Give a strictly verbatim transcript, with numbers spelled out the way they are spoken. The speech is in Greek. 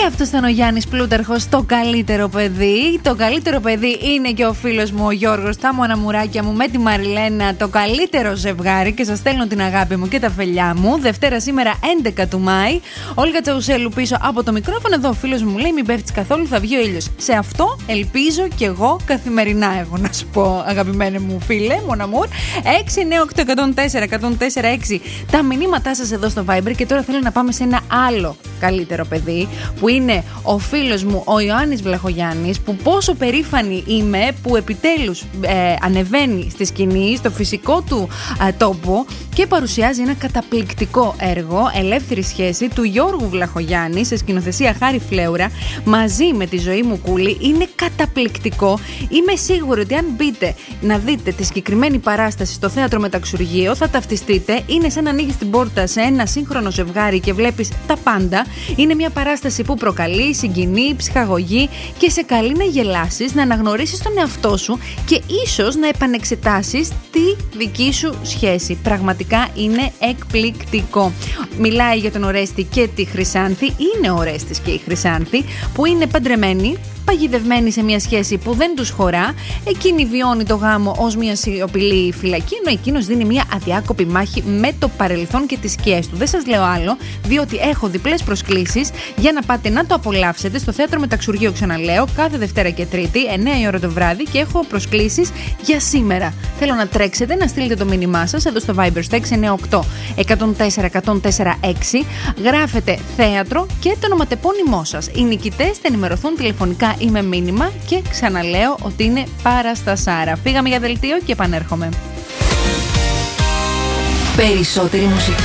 Και αυτό ήταν ο Γιάννης Πλούταρχος, το καλύτερο παιδί. Το καλύτερο παιδί είναι και ο φίλος μου ο Γιώργος, τα μοναμουράκια μου με τη Μαριλένα, το καλύτερο ζευγάρι. Και σας στέλνω την αγάπη μου και τα φιλιά μου. Δευτέρα σήμερα έντεκα του Μάη. Όλγα Τσαουσέλου πίσω από το μικρόφωνο. Εδώ ο φίλος μου λέει: μην πέφτεις καθόλου, θα βγει ο ήλιος. Σε αυτό ελπίζω κι εγώ καθημερινά, έχω να σου πω, αγαπημένε μου φίλε, μοναμούρ. έξι εννιά οκτώ ένα μηδέν τέσσερα ένα μηδέν τέσσερα έξι τα μηνύματά σας εδώ στο Viber. Και τώρα θέλω να πάμε σε ένα άλλο καλύτερο παιδί, που είναι ο φίλος μου ο Ιωάννης Βλαχογιάννης, που πόσο περήφανη είμαι που επιτέλους ε, ανεβαίνει στη σκηνή, στο φυσικό του ε, τόπο και παρουσιάζει ένα καταπληκτικό έργο, Ελεύθερη σχέση, του Γιώργου Βλαχογιάννη, σε σκηνοθεσία Χάρη Φλέουρα, μαζί με τη Ζωή μου Κούλη. Είναι καταπληκτικό. Είμαι σίγουρη ότι αν μπείτε να δείτε τη συγκεκριμένη παράσταση στο Θέατρο Μεταξουργείο θα ταυτιστείτε. Είναι σαν να ανοίγεις την πόρτα σε ένα σύγχρονο ζευγάρι και βλέπεις τα πάντα. Είναι μια παράσταση που προκαλεί, συγκινεί, ψυχαγωγεί και σε καλεί να γελάσεις, να αναγνωρίσεις τον εαυτό σου και ίσως να επανεξετάσεις τη δική σου σχέση. Πραγματικά είναι εκπληκτικό. Μιλάει για τον Ορέστη και τη Χρυσάνθη. Είναι ο Ορέστης και η Χρυσάνθη που είναι παντρεμένοι, παγιδευμένη σε μια σχέση που δεν τους χωρά. Εκείνη βιώνει το γάμο ως μια σιωπηλή φυλακή, ενώ εκείνος δίνει μια αδιάκοπη μάχη με το παρελθόν και τις σκιές του. Δεν σας λέω άλλο, διότι έχω διπλές προσκλήσεις για να πάτε να το απολαύσετε στο Θέατρο Μεταξουργείο, ξαναλέω, κάθε Δευτέρα και Τρίτη, εννιά η ώρα το βράδυ, και έχω προσκλήσεις για σήμερα. Θέλω να τρέξετε, να στείλετε το μήνυμά σας εδώ στο Viber στο έξι εννιά οκτώ ένα μηδέν τέσσερα ένα μηδέν τέσσερα έξι. Γράφετε θέατρο και το ονοματεπώνυμό σας. Οι νικητές θα ενημερωθούν τηλεφωνικά ή με μήνυμα, και ξαναλέω ότι είναι παραστασάρα. Φύγαμε για δελτίο και επανέρχομαι. Περισσότερη μουσική.